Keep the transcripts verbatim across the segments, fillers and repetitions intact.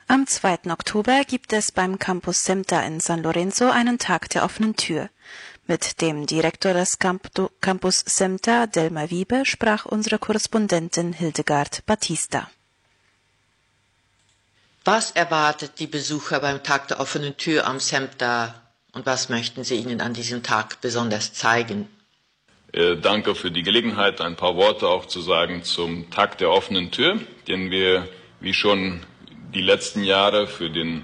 Am zweiten Oktober gibt es beim Campus SEMTA in San Lorenzo einen Tag der offenen Tür. Mit dem Direktor des Campus SEMTA, Delma Wiebe, sprach unsere Korrespondentin Hildegard Battista. Was erwartet die Besucher beim Tag der offenen Tür am SEMTA und was möchten Sie ihnen an diesem Tag besonders zeigen? Äh, danke für die Gelegenheit, ein paar Worte auch zu sagen zum Tag der offenen Tür, den wir wie schon die letzten Jahre für den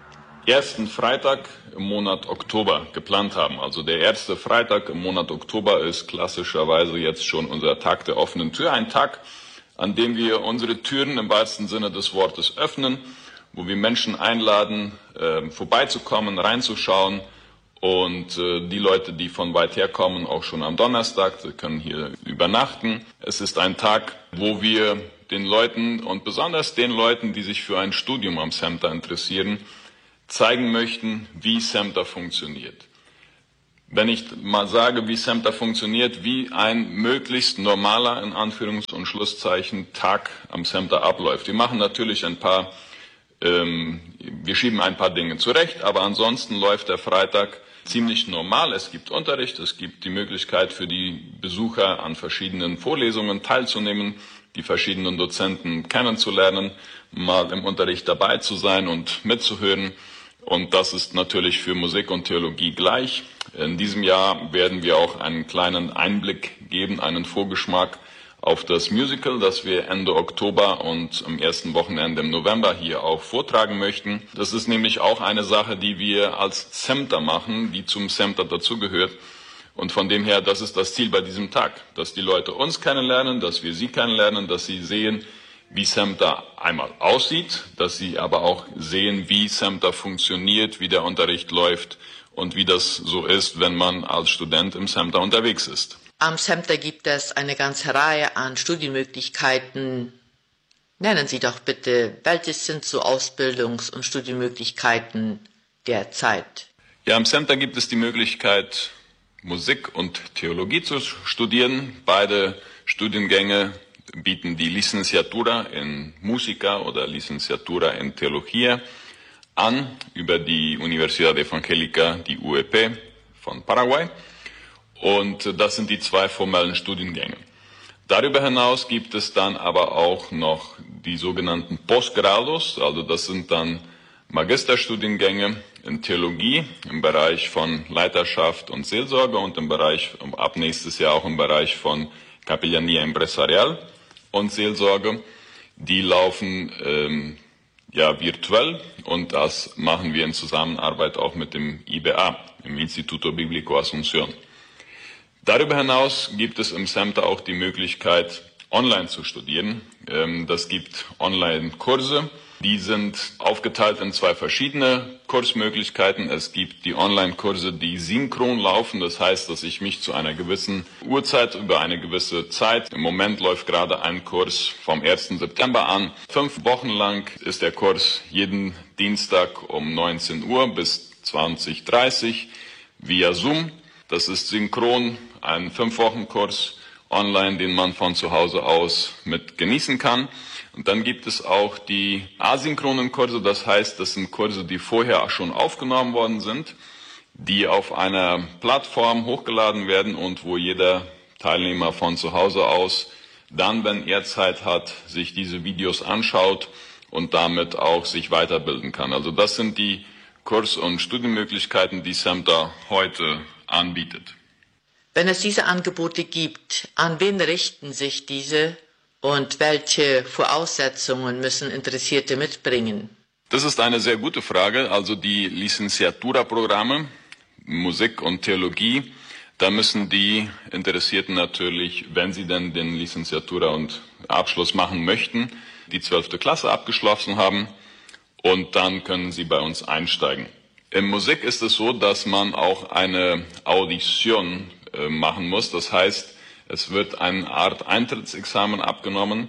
ersten Freitag im Monat Oktober geplant haben. Also der erste Freitag im Monat Oktober ist klassischerweise jetzt schon unser Tag der offenen Tür. Ein Tag, an dem wir unsere Türen im wahrsten Sinne des Wortes öffnen, wo wir Menschen einladen, äh, vorbeizukommen, reinzuschauen. Und äh, die Leute, die von weit her kommen, auch schon am Donnerstag, sie können hier übernachten. Es ist ein Tag, wo wir den Leuten und besonders den Leuten, die sich für ein Studium am SEMTA interessieren, zeigen möchten, wie SEMTA funktioniert. Wenn ich mal sage, wie SEMTA funktioniert, wie ein möglichst normaler, in Anführungs- und Schlusszeichen, Tag am SEMTA abläuft. Wir machen natürlich ein paar, ähm, wir schieben ein paar Dinge zurecht, aber ansonsten läuft der Freitag ziemlich normal. Es gibt Unterricht, es gibt die Möglichkeit für die Besucher an verschiedenen Vorlesungen teilzunehmen, die verschiedenen Dozenten kennenzulernen, mal im Unterricht dabei zu sein und mitzuhören. Und das ist natürlich für Musik und Theologie gleich. In diesem Jahr werden wir auch einen kleinen Einblick geben, einen Vorgeschmack auf das Musical, das wir Ende Oktober und am ersten Wochenende im November hier auch vortragen möchten. Das ist nämlich auch eine Sache, die wir als SEMTA machen, die zum SEMTA dazugehört. Und von dem her, das ist das Ziel bei diesem Tag, dass die Leute uns kennenlernen, dass wir sie kennenlernen, dass sie sehen, wie SEMTA einmal aussieht, dass sie aber auch sehen, wie SEMTA funktioniert, wie der Unterricht läuft und wie das so ist, wenn man als Student im SEMTA unterwegs ist. Am SEMTA gibt es eine ganze Reihe an Studienmöglichkeiten. Nennen Sie doch bitte, welche sind so Ausbildungs- und Studienmöglichkeiten derzeit? Ja, am SEMTA gibt es die Möglichkeit, Musik und Theologie zu studieren. Beide Studiengänge bieten die Licenciatura in Musica oder Licenciatura in Teología an über die Universidad Evangélica, die U E P von Paraguay. Und das sind die zwei formellen Studiengänge. Darüber hinaus gibt es dann aber auch noch die sogenannten Postgrados, also das sind dann Magisterstudiengänge in Theologie im Bereich von Leiterschaft und Seelsorge und im Bereich, ab nächstes Jahr auch im Bereich von Capellanía Empresarial und Seelsorge. Die laufen ähm, ja virtuell und das machen wir in Zusammenarbeit auch mit dem I B A, im Instituto Bíblico Asunción. Darüber hinaus gibt es im SEMTA auch die Möglichkeit, online zu studieren. Das gibt Online-Kurse. Die sind aufgeteilt in zwei verschiedene Kursmöglichkeiten. Es gibt die Online-Kurse, die synchron laufen. Das heißt, dass ich mich zu einer gewissen Uhrzeit über eine gewisse Zeit, im Moment läuft gerade ein Kurs vom ersten September an. Fünf Wochen lang ist der Kurs jeden Dienstag um neunzehn Uhr bis zwanzig Uhr dreißig via Zoom. Das ist synchron, ein Fünf-Wochen-Kurs online, den man von zu Hause aus mit genießen kann. Und dann gibt es auch die asynchronen Kurse, das heißt, das sind Kurse, die vorher schon aufgenommen worden sind, die auf einer Plattform hochgeladen werden und wo jeder Teilnehmer von zu Hause aus dann, wenn er Zeit hat, sich diese Videos anschaut und damit auch sich weiterbilden kann. Also das sind die Kurs- und Studienmöglichkeiten, die SEMTA heute anbietet. Wenn es diese Angebote gibt, an wen richten sich diese und welche Voraussetzungen müssen Interessierte mitbringen? Das ist eine sehr gute Frage. Also die Licenciatura-Programme, Musik und Theologie, da müssen die Interessierten natürlich, wenn sie denn den Licenciatura und Abschluss machen möchten, die zwölfte Klasse abgeschlossen haben und dann können sie bei uns einsteigen. In Musik ist es so, dass man auch eine Audition äh, machen muss. Das heißt, es wird eine Art Eintrittsexamen abgenommen,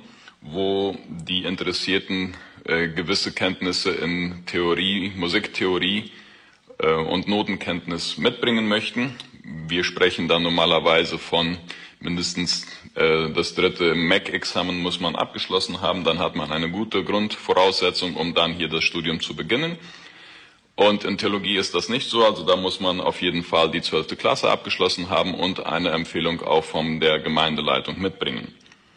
wo die Interessierten äh, gewisse Kenntnisse in Theorie, Musiktheorie äh, und Notenkenntnis mitbringen möchten. Wir sprechen dann normalerweise von mindestens äh, das dritte M E C-Examen muss man abgeschlossen haben. Dann hat man eine gute Grundvoraussetzung, um dann hier das Studium zu beginnen. Und in Theologie ist das nicht so, also da muss man auf jeden Fall die zwölfte Klasse abgeschlossen haben und eine Empfehlung auch von der Gemeindeleitung mitbringen.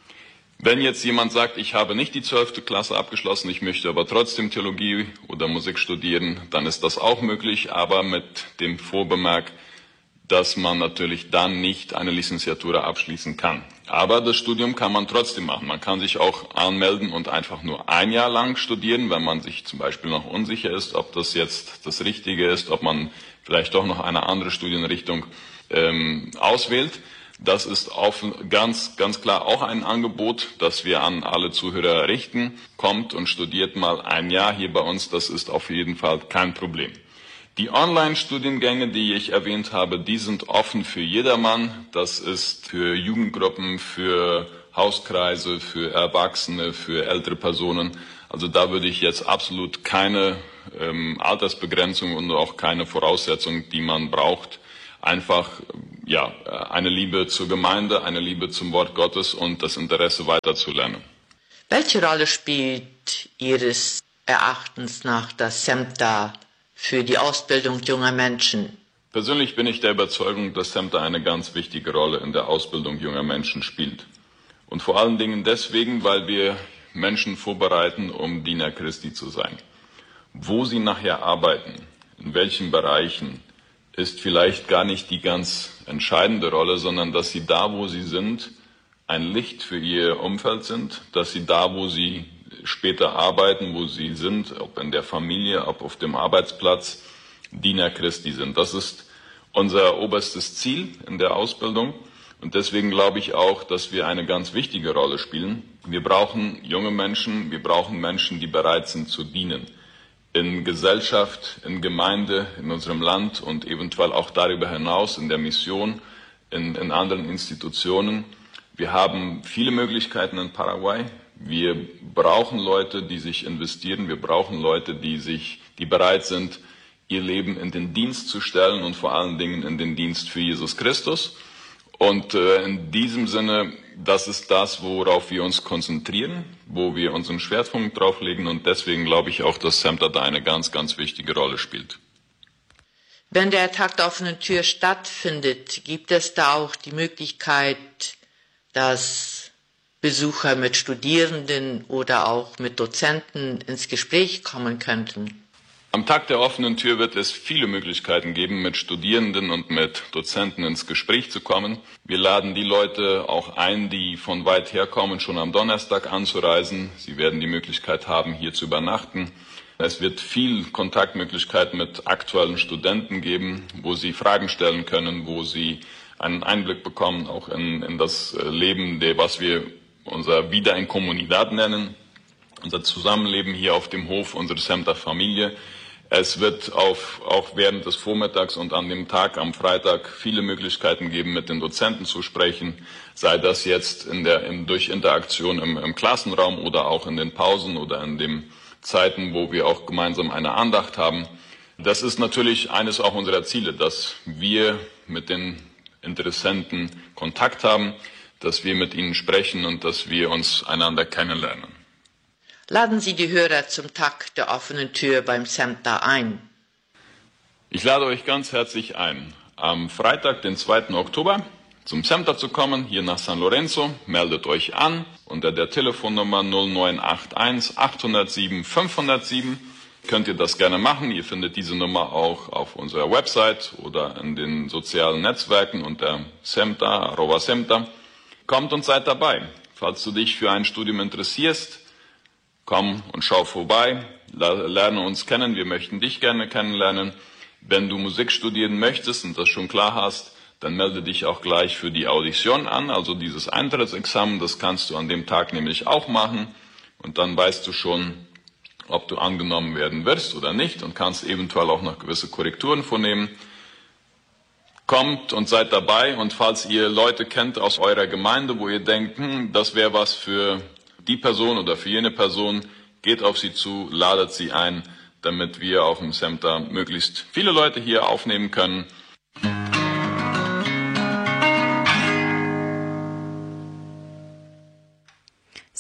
Wenn jetzt jemand sagt, ich habe nicht die zwölfte Klasse abgeschlossen, ich möchte aber trotzdem Theologie oder Musik studieren, dann ist das auch möglich, aber mit dem Vorbemerk, dass man natürlich dann nicht eine Licenciatura abschließen kann. Aber das Studium kann man trotzdem machen. Man kann sich auch anmelden und einfach nur ein Jahr lang studieren, wenn man sich zum Beispiel noch unsicher ist, ob das jetzt das Richtige ist, ob man vielleicht doch noch eine andere Studienrichtung ähm, auswählt. Das ist auf, ganz, ganz klar auch ein Angebot, das wir an alle Zuhörer richten. Kommt und studiert mal ein Jahr hier bei uns, das ist auf jeden Fall kein Problem. Die Online-Studiengänge, die ich erwähnt habe, die sind offen für jedermann. Das ist für Jugendgruppen, für Hauskreise, für Erwachsene, für ältere Personen. Also da würde ich jetzt absolut keine ähm, Altersbegrenzung und auch keine Voraussetzung, die man braucht. Einfach ja, eine Liebe zur Gemeinde, eine Liebe zum Wort Gottes und das Interesse weiterzulernen. Welche Rolle spielt Ihres Erachtens nach das SEMTA für die Ausbildung junger Menschen? Persönlich bin ich der Überzeugung, dass SEMTA eine ganz wichtige Rolle in der Ausbildung junger Menschen spielt. Und vor allen Dingen deswegen, weil wir Menschen vorbereiten, um Diener Christi zu sein. Wo sie nachher arbeiten, in welchen Bereichen, ist vielleicht gar nicht die ganz entscheidende Rolle, sondern dass sie da, wo sie sind, ein Licht für ihr Umfeld sind, dass sie da, wo sie später arbeiten, wo sie sind, ob in der Familie, ob auf dem Arbeitsplatz, Diener Christi sind. Das ist unser oberstes Ziel in der Ausbildung und deswegen glaube ich auch, dass wir eine ganz wichtige Rolle spielen. Wir brauchen junge Menschen, wir brauchen Menschen, die bereit sind zu dienen. In Gesellschaft, in Gemeinde, in unserem Land und eventuell auch darüber hinaus in der Mission, in, in anderen Institutionen. Wir haben viele Möglichkeiten in Paraguay. Wir brauchen Leute, die sich investieren. Wir brauchen Leute, die sich, die bereit sind, ihr Leben in den Dienst zu stellen und vor allen Dingen in den Dienst für Jesus Christus. Und äh, in diesem Sinne, das ist das, worauf wir uns konzentrieren, wo wir unseren Schwerpunkt drauf legen. Und deswegen glaube ich auch, dass SEMTA da eine ganz, ganz wichtige Rolle spielt. Wenn der Tag der offenen Tür stattfindet, gibt es da auch die Möglichkeit, dass Besucher mit Studierenden oder auch mit Dozenten ins Gespräch kommen könnten? Am Tag der offenen Tür wird es viele Möglichkeiten geben, mit Studierenden und mit Dozenten ins Gespräch zu kommen. Wir laden die Leute auch ein, die von weit her kommen, schon am Donnerstag anzureisen. Sie werden die Möglichkeit haben, hier zu übernachten. Es wird viel Kontaktmöglichkeiten mit aktuellen Studenten geben, wo sie Fragen stellen können, wo sie einen Einblick bekommen, auch in, in das Leben, der, was wir unser Vida en Comunidad nennen, unser Zusammenleben hier auf dem Hof, unsere SEMTA-Familie. Es wird auf, auch während des Vormittags und an dem Tag am Freitag viele Möglichkeiten geben, mit den Dozenten zu sprechen, sei das jetzt in der, in, durch Interaktion im, im Klassenraum oder auch in den Pausen oder in den Zeiten, wo wir auch gemeinsam eine Andacht haben. Das ist natürlich eines auch unserer Ziele, dass wir mit den Interessenten Kontakt haben, dass wir mit ihnen sprechen und dass wir uns einander kennenlernen. Laden Sie die Hörer zum Tag der offenen Tür beim SEMTA ein. Ich lade euch ganz herzlich ein, am Freitag, den zweiten Oktober, zum SEMTA zu kommen, hier nach San Lorenzo. Meldet euch an unter der Telefonnummer null neun acht eins acht null sieben fünf null sieben. Könnt ihr das gerne machen. Ihr findet diese Nummer auch auf unserer Website oder in den sozialen Netzwerken unter SEMTA, arroba SEMTA. Kommt und seid dabei. Falls du dich für ein Studium interessierst, komm und schau vorbei, lerne uns kennen, wir möchten dich gerne kennenlernen. Wenn du Musik studieren möchtest und das schon klar hast, dann melde dich auch gleich für die Audition an, also dieses Eintrittsexamen, das kannst du an dem Tag nämlich auch machen und dann weißt du schon, ob du angenommen werden wirst oder nicht und kannst eventuell auch noch gewisse Korrekturen vornehmen. Kommt und seid dabei und falls ihr Leute kennt aus eurer Gemeinde, wo ihr denkt, hm, das wäre was für die Person oder für jene Person, geht auf sie zu, ladet sie ein, damit wir auf dem SEMTA möglichst viele Leute hier aufnehmen können.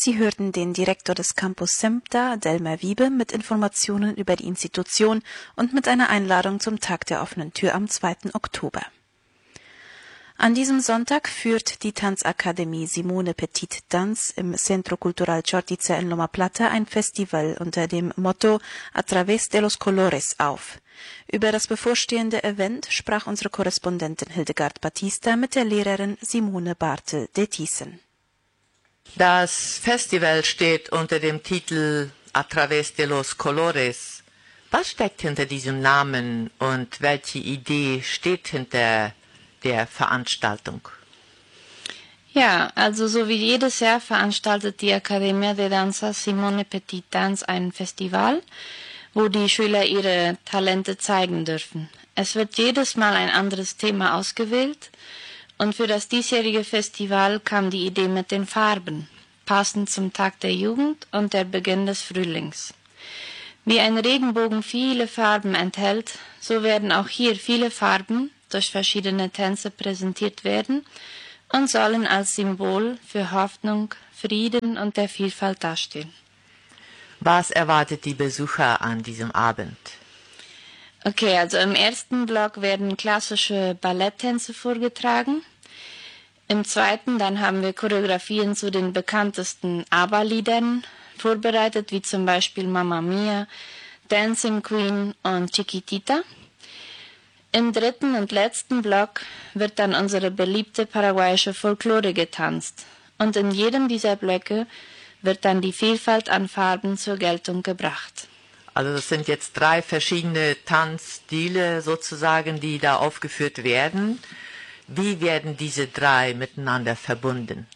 Sie hörten den Direktor des Campus SEMTA, Delmer Wiebe, mit Informationen über die Institution und mit einer Einladung zum Tag der offenen Tür am zweiten Oktober. An diesem Sonntag führt die Tanzakademie Simone Petit Dance im Centro Cultural Chortice in Loma Plata ein Festival unter dem Motto A través de los colores auf. Über das bevorstehende Event sprach unsere Korrespondentin Hildegard Batista mit der Lehrerin Simone Bartel de Thyssen. Das Festival steht unter dem Titel A través de los colores. Was steckt hinter diesem Namen und welche Idee steht hinter der Veranstaltung? Ja, also so wie jedes Jahr veranstaltet die Accademia de Danza Simone Petit Dance ein Festival, wo die Schüler ihre Talente zeigen dürfen. Es wird jedes Mal ein anderes Thema ausgewählt und für das diesjährige Festival kam die Idee mit den Farben, passend zum Tag der Jugend und der Beginn des Frühlings. Wie ein Regenbogen viele Farben enthält, so werden auch hier viele Farben durch verschiedene Tänze präsentiert werden und sollen als Symbol für Hoffnung, Frieden und der Vielfalt dastehen. Was erwartet die Besucher an diesem Abend? Okay, also im ersten Block werden klassische Balletttänze vorgetragen. Im zweiten dann haben wir Choreografien zu den bekanntesten ABBA-Liedern vorbereitet, wie zum Beispiel Mamma Mia, Dancing Queen und Chiquitita. Im dritten und letzten Block wird dann unsere beliebte paraguayische Folklore getanzt. Und in jedem dieser Blöcke wird dann die Vielfalt an Farben zur Geltung gebracht. Also das sind jetzt drei verschiedene Tanzstile sozusagen, die da aufgeführt werden. Wie werden diese drei miteinander verbunden?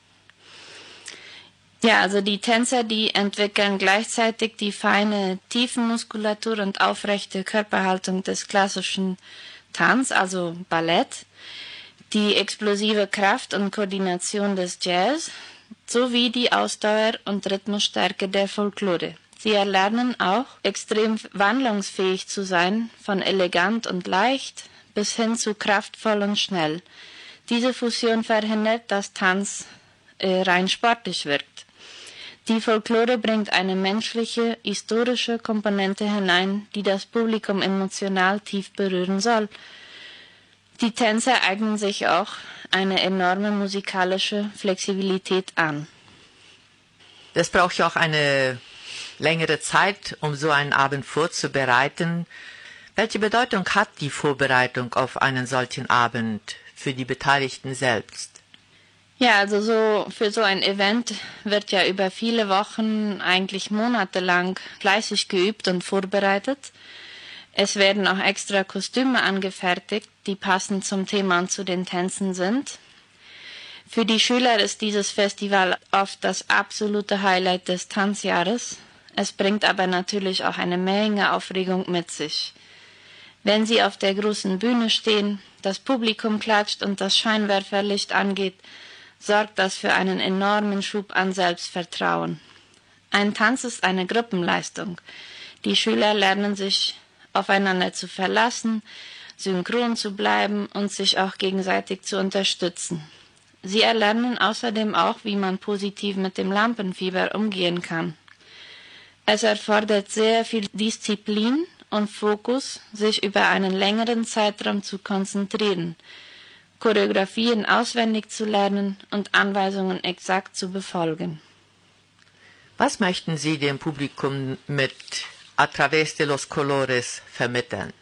Ja, also die Tänzer, die entwickeln gleichzeitig die feine Tiefenmuskulatur und aufrechte Körperhaltung des klassischen Tanz, also Ballett, die explosive Kraft und Koordination des Jazz, sowie die Ausdauer und Rhythmusstärke der Folklore. Sie erlernen auch, extrem wandlungsfähig zu sein, von elegant und leicht bis hin zu kraftvoll und schnell. Diese Fusion verhindert, dass Tanz äh, rein sportlich wirkt. Die Folklore bringt eine menschliche, historische Komponente hinein, die das Publikum emotional tief berühren soll. Die Tänzer eignen sich auch eine enorme musikalische Flexibilität an. Das braucht ja auch eine längere Zeit, um so einen Abend vorzubereiten. Welche Bedeutung hat die Vorbereitung auf einen solchen Abend für die Beteiligten selbst? Ja, also so für so ein Event wird ja über viele Wochen, eigentlich monatelang fleißig geübt und vorbereitet. Es werden auch extra Kostüme angefertigt, die passend zum Thema und zu den Tänzen sind. Für die Schüler ist dieses Festival oft das absolute Highlight des Tanzjahres. Es bringt aber natürlich auch eine Menge Aufregung mit sich. Wenn sie auf der großen Bühne stehen, das Publikum klatscht und das Scheinwerferlicht angeht, sorgt das für einen enormen Schub an Selbstvertrauen. Ein Tanz ist eine Gruppenleistung. Die Schüler lernen sich aufeinander zu verlassen, synchron zu bleiben und sich auch gegenseitig zu unterstützen. Sie erlernen außerdem auch, wie man positiv mit dem Lampenfieber umgehen kann. Es erfordert sehr viel Disziplin und Fokus, sich über einen längeren Zeitraum zu konzentrieren, Choreografien auswendig zu lernen und Anweisungen exakt zu befolgen. Was möchten Sie dem Publikum mit A través de los colores vermitteln?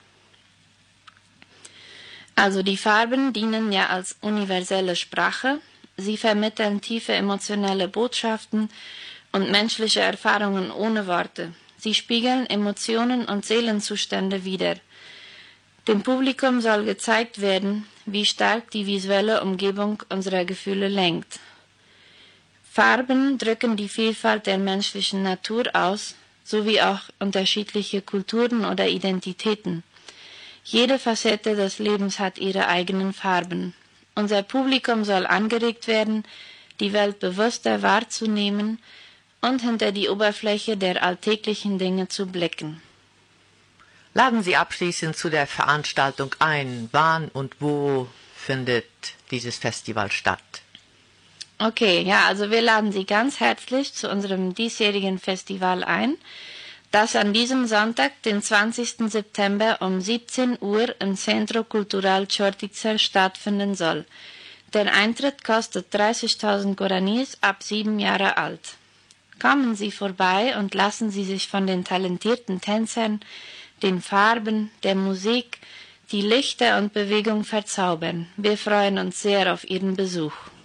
Also die Farben dienen ja als universelle Sprache. Sie vermitteln tiefe emotionelle Botschaften und menschliche Erfahrungen ohne Worte. Sie spiegeln Emotionen und Seelenzustände wider. Dem Publikum soll gezeigt werden, wie stark die visuelle Umgebung unserer Gefühle lenkt. Farben drücken die Vielfalt der menschlichen Natur aus, sowie auch unterschiedliche Kulturen oder Identitäten. Jede Facette des Lebens hat ihre eigenen Farben. Unser Publikum soll angeregt werden, die Welt bewusster wahrzunehmen und hinter die Oberfläche der alltäglichen Dinge zu blicken. Laden Sie abschließend zu der Veranstaltung ein. Wann und wo findet dieses Festival statt? Okay, ja, also wir laden Sie ganz herzlich zu unserem diesjährigen Festival ein, das an diesem Sonntag, den zwanzigsten September um siebzehn Uhr im Centro Cultural Čortica stattfinden soll. Der Eintritt kostet dreißigtausend Guaranis ab sieben Jahre alt. Kommen Sie vorbei und lassen Sie sich von den talentierten Tänzern, den Farben, der Musik, die Lichter und Bewegung verzaubern. Wir freuen uns sehr auf Ihren Besuch.